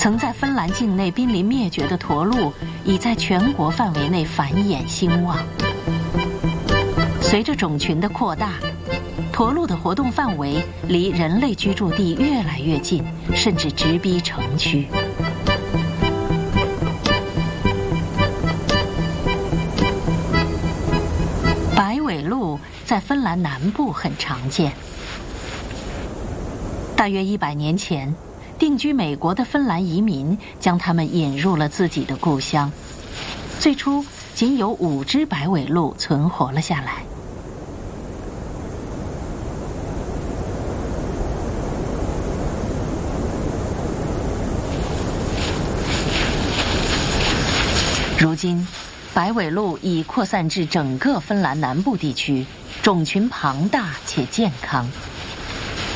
曾在芬兰境内濒临灭绝的驼鹿，已在全国范围内繁衍兴旺。随着种群的扩大，驼鹿的活动范围离人类居住地越来越近，甚至直逼城区。白尾鹿在芬兰南部很常见。大约100年前，定居美国的芬兰移民将它们引入了自己的故乡。最初仅有5只白尾鹿存活了下来。如今，白尾鹿已扩散至整个芬兰南部地区，种群庞大且健康。